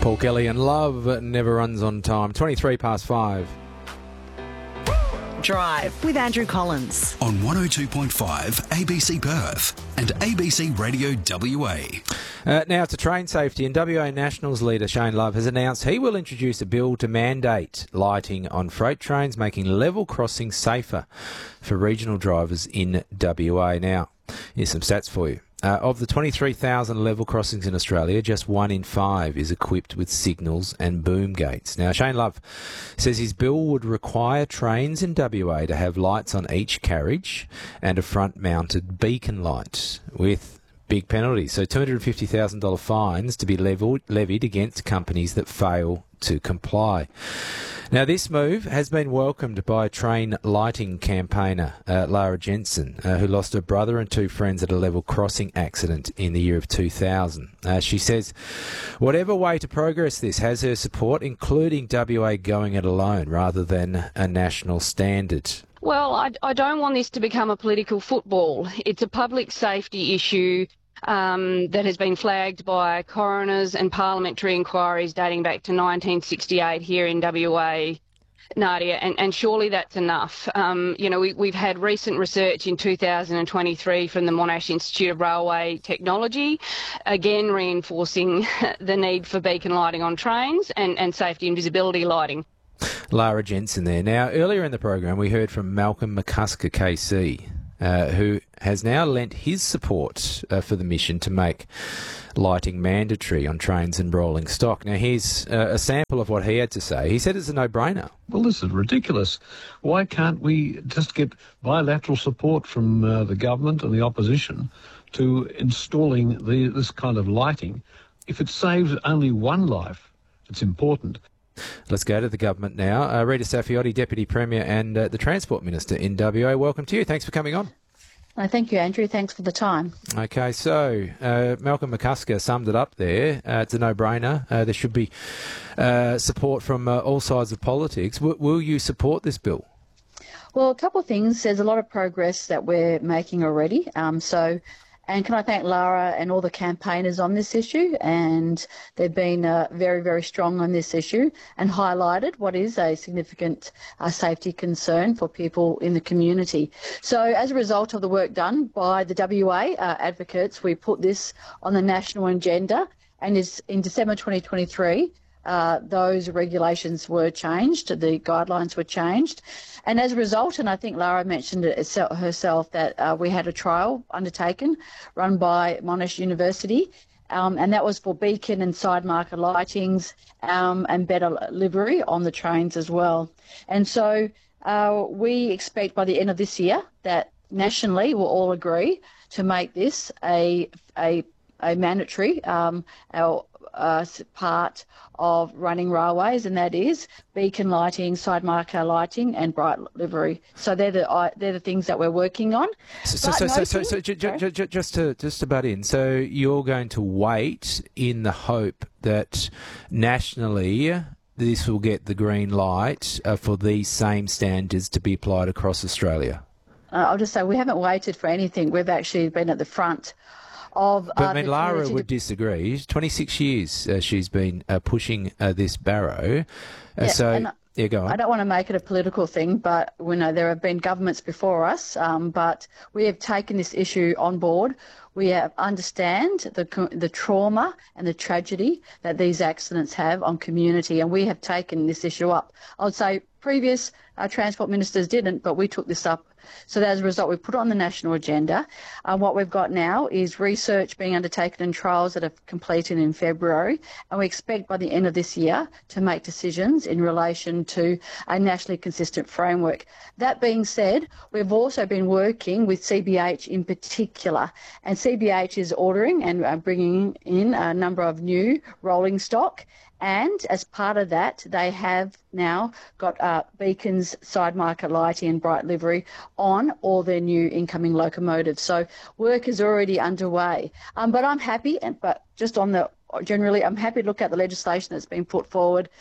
Paul Kelly and Love Never Runs on Time. 23 past 5. Drive with Andrew Collins. On 102.5 ABC Perth and ABC Radio WA. Now to train safety, and WA Nationals leader Shane Love has announced he will introduce a bill to mandate lighting on freight trains, making level crossings safer for regional drivers in WA. Now, here's some stats for you. Of the 23,000 level crossings in Australia, just 1 in 5 is equipped with signals and boom gates. Now, Shane Love says his bill would require trains in WA to have lights on each carriage and a front-mounted beacon light with big penalties. So $250,000 fines to be levied against companies that fail to comply. Now, this move has been welcomed by train lighting campaigner Lara Jensen, who lost her brother and 2 friends at a level crossing accident in the year of 2000. She says whatever way to progress this has her support, including WA going it alone rather than a national standard. Well, I don't want this to become a political football. It's a public safety issue that has been flagged by coroners and parliamentary inquiries dating back to 1968 here in WA, Nadia, and surely that's enough. We've had recent research in 2023 from the Monash Institute of Railway Technology, again reinforcing the need for beacon lighting on trains and safety and visibility lighting. Lara Jensen there. Now, earlier in the program, we heard from Malcolm McCusker KC, who has now lent his support for the mission to make lighting mandatory on trains and rolling stock. Now, here's a sample of what he had to say. He said it's a no-brainer. Well, this is ridiculous. Why can't we just get bilateral support from the government and the opposition to installing this kind of lighting? If it saves only one life, it's important. Let's go to the government now. Rita Saffioti, Deputy Premier and the Transport Minister in WA. Welcome to you. Thanks for coming on. Thank you, Andrew. Thanks for the time. Okay, so Malcolm McCusker summed it up there. It's a no-brainer. There should be support from all sides of politics. Will you support this bill? Well, a couple of things. There's a lot of progress that we're making already. And can I thank Lara and all the campaigners on this issue? And they've been very, very strong on this issue and highlighted what is a significant safety concern for people in the community. So as a result of the work done by the WA advocates, we put this on the national agenda, and in December 2023, those regulations were changed, the guidelines were changed. And as a result, and I think Lara mentioned it herself, that we had a trial undertaken run by Monash University, and that was for beacon and side marker lightings and better livery on the trains as well. And so we expect by the end of this year that nationally we'll all agree to make this a mandatory part of running railways, and that is beacon lighting, side marker lighting, and bright livery. So they're the things that we're working on. So just to butt in, so you're going to wait in the hope that nationally this will get the green light for these same standards to be applied across Australia? I'll just say we haven't waited for anything. We've actually been at the front of... But Lara would disagree. 26 years she's been pushing this barrow. Go on. I don't want to make it a political thing, but we know there have been governments before us, but we have taken this issue on board. We understand the trauma and the tragedy that these accidents have on community, and we have taken this issue up. I would say previous transport ministers didn't, but we took this up. So as a result, we put it on the national agenda. What we've got now is research being undertaken and trials that have completed in February, and we expect by the end of this year to make decisions in relation to a nationally consistent framework. That being said, we've also been working with CBH in particular, and CBH is ordering and bringing in a number of new rolling stock. And as part of that, they have now got beacons, side marker lighting and bright livery on all their new incoming locomotives. So work is already underway. But I'm happy, I'm happy to look at the legislation that's been put forward